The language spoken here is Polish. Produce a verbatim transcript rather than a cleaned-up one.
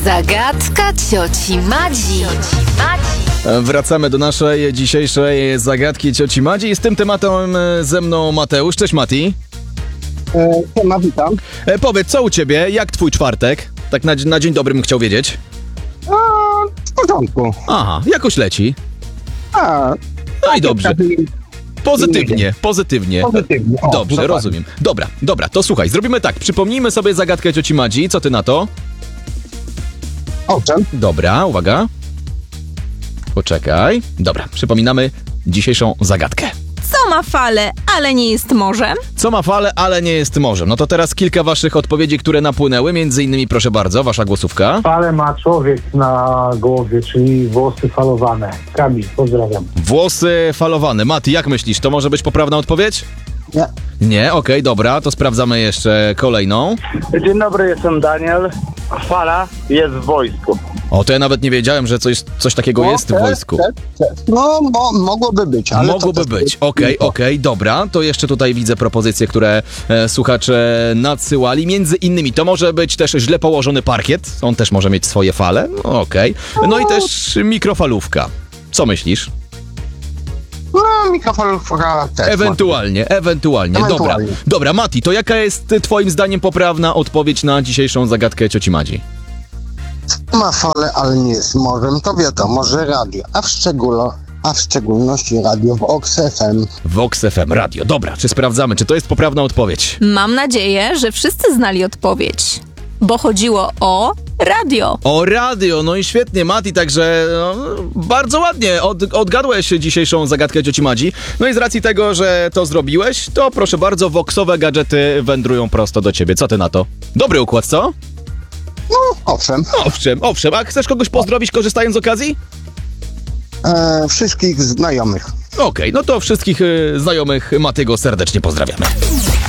Zagadka cioci Madzi. Wracamy do naszej dzisiejszej zagadki cioci Madzi i z tym tematem ze mną Mateusz. Cześć Mati. Siema, witam. E, powiedz, co u ciebie? Jak twój czwartek? Tak na, na dzień dobry bym chciał wiedzieć. A, w porządku. Aha, jakoś leci. A, No i dobrze. Pozytywnie, pozytywnie. Pozytywnie. O, Dobrze, dokładnie. rozumiem. Dobra, dobra, to słuchaj, zrobimy tak. Przypomnijmy sobie zagadkę cioci Madzi. Co ty na to? Owszem. Dobra, uwaga. Poczekaj. Dobra, przypominamy dzisiejszą zagadkę. Co ma fale, ale nie jest morzem? Co ma fale, ale nie jest morzem? No to teraz kilka waszych odpowiedzi, które napłynęły. Między innymi, proszę bardzo, wasza głosówka. Falę ma człowiek na głowie, czyli włosy falowane. Kamil, pozdrawiam. Włosy falowane. Mati, jak myślisz, to może być poprawna odpowiedź? Nie. Nie, okej, dobra, to sprawdzamy jeszcze kolejną. Dzień dobry, jestem Daniel. Fala jest w wojsku. O, to ja nawet nie wiedziałem, że coś, coś takiego No, jest w te- wojsku. te- te- No, mo, mogłoby być, ale Mogłoby to też być. Okej, okej, dobra. To jeszcze tutaj widzę propozycje, które e, słuchacze nadsyłali. Między innymi to może być też źle położony parkiet. On też może mieć swoje fale. No, okej. No i też mikrofalówka. Co myślisz? No, mikrofalówka też. Ewentualnie, ewentualnie. Dobra. Ewentualnie. Dobra, Mati, to jaka jest y, twoim zdaniem poprawna odpowiedź na dzisiejszą zagadkę cioci Madzi? Ma falę, ale nie jest morzem, to wiadomo, że radio, a w, szczególo, a w szczególności radio w Oks F M. Vox F M Radio. Dobra, czy sprawdzamy, czy to jest poprawna odpowiedź? Mam nadzieję, że wszyscy znali odpowiedź, bo chodziło o radio. O radio, no i świetnie, Mati, także no, bardzo ładnie od, odgadłeś dzisiejszą zagadkę cioci Madzi. No i z racji tego, że to zrobiłeś, to proszę bardzo, voxowe gadżety wędrują prosto do ciebie. Co ty na to? Dobry układ, co? No, owszem. Owszem, owszem. A chcesz kogoś pozdrowić, korzystając z okazji? E, wszystkich znajomych. Okej, no to wszystkich y, znajomych Matiego serdecznie pozdrawiamy.